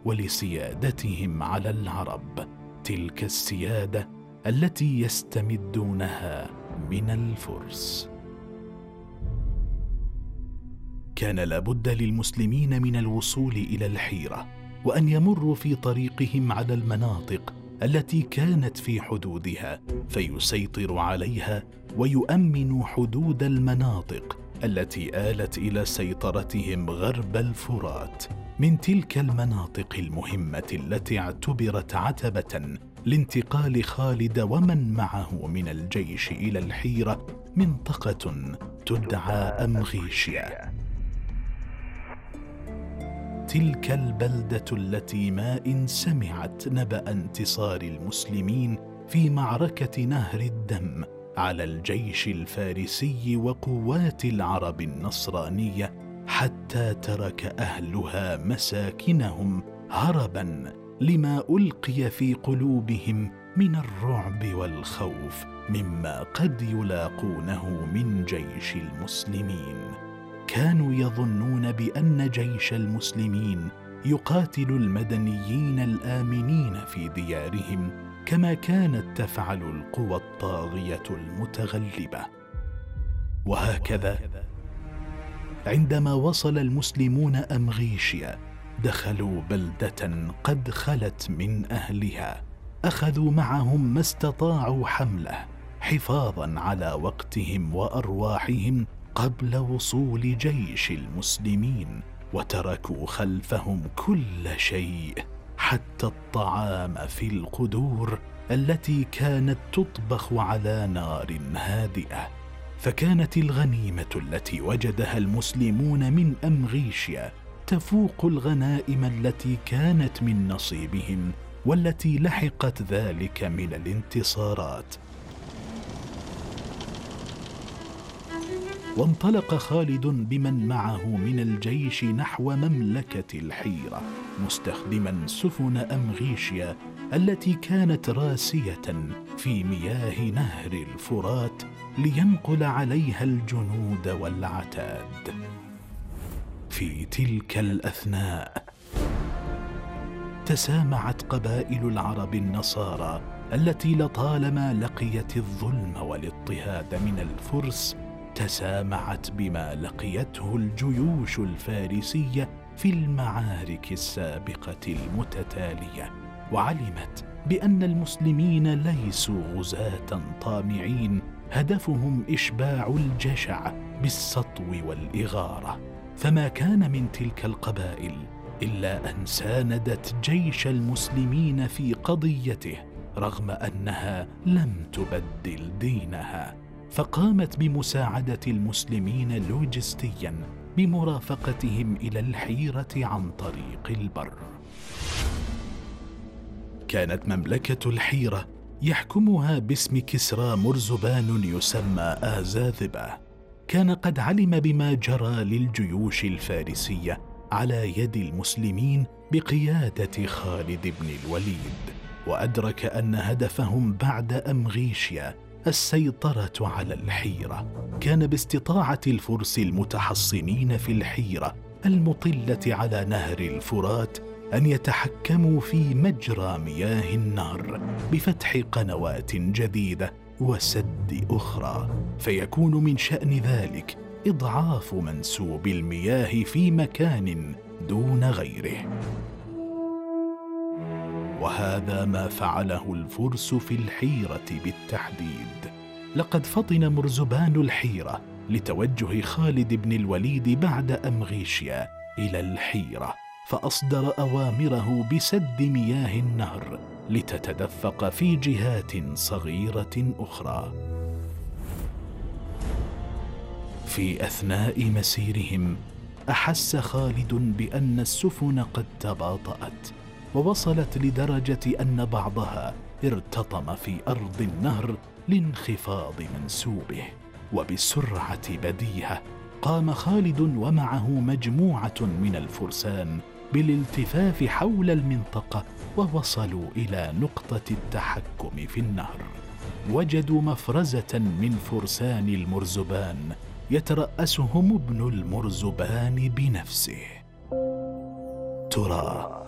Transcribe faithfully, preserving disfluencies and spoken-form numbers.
ولسيادتهم على العرب، تلك السيادة التي يستمدونها من الفرس. كان لابد للمسلمين من الوصول إلى الحيرة، وأن يمروا في طريقهم على المناطق التي كانت في حدودها، فيسيطروا عليها ويؤمنوا حدود المناطق التي آلت إلى سيطرتهم غرب الفرات، من تلك المناطق المهمة التي اعتبرت عتبة لانتقال خالد ومن معه من الجيش إلى الحيرة، منطقة تدعى أمغيشيا. تلك البلدة التي ما إن سمعت نبأ انتصار المسلمين في معركة نهر الدم على الجيش الفارسي وقوات العرب النصرانية، حتى ترك أهلها مساكنهم هربا لما ألقي في قلوبهم من الرعب والخوف مما قد يلاقونه من جيش المسلمين. كانوا يظنون بأن جيش المسلمين يقاتل المدنيين الآمنين في ديارهم كما كانت تفعل القوى الطاغية المتغلبة. وهكذا عندما وصل المسلمون أمغيشيا، دخلوا بلدة قد خلت من أهلها، أخذوا معهم ما استطاعوا حمله حفاظا على وقتهم وأرواحهم قبل وصول جيش المسلمين، وتركوا خلفهم كل شيء حتى الطعام في القدور التي كانت تطبخ على نار هادئة. فكانت الغنيمة التي وجدها المسلمون من أمغيشيا تفوق الغنائم التي كانت من نصيبهم والتي لحقت ذلك من الانتصارات. وانطلق خالد بمن معه من الجيش نحو مملكة الحيرة، مستخدما سفن أمغيشيا التي كانت راسية في مياه نهر الفرات لينقل عليها الجنود والعتاد. في تلك الأثناء تسامعت قبائل العرب النصارى التي لطالما لقيت الظلم والاضطهاد من الفرس، تسامعت بما لقيته الجيوش الفارسية في المعارك السابقة المتتالية، وعلمت بأن المسلمين ليسوا غزاة طامعين هدفهم إشباع الجشع بالسطو والإغارة. فما كان من تلك القبائل إلا أن ساندت جيش المسلمين في قضيته رغم أنها لم تبدل دينها، فقامت بمساعدة المسلمين لوجستيا بمرافقتهم إلى الحيرة عن طريق البر. كانت مملكة الحيرة يحكمها باسم كسرى مرزبان يسمى آزاذبة. كان قد علم بما جرى للجيوش الفارسية على يد المسلمين بقيادة خالد بن الوليد، وأدرك أن هدفهم بعد أمغيشيا السيطرة على الحيرة كان باستطاعة الفرس المتحصنين في الحيرة المطلة على نهر الفرات أن يتحكموا في مجرى مياه النهر بفتح قنوات جديدة وسد أخرى، فيكون من شأن ذلك إضعاف منسوب المياه في مكان دون غيره. وهذا ما فعله الفرس في الحيرة بالتحديد. لقد فطن مرزبان الحيرة لتوجه خالد بن الوليد بعد أمغيشيا إلى الحيرة، فأصدر أوامره بسد مياه النهر لتتدفق في جهات صغيرة أخرى. في أثناء مسيرهم أحس خالد بأن السفن قد تباطأت، ووصلت لدرجة أن بعضها ارتطم في أرض النهر لانخفاض منسوبه. وبسرعة بديهة قام خالد ومعه مجموعة من الفرسان بالالتفاف حول المنطقة، ووصلوا إلى نقطة التحكم في النهر. وجدوا مفرزة من فرسان المرزبان يترأسهم ابن المرزبان بنفسه. ترى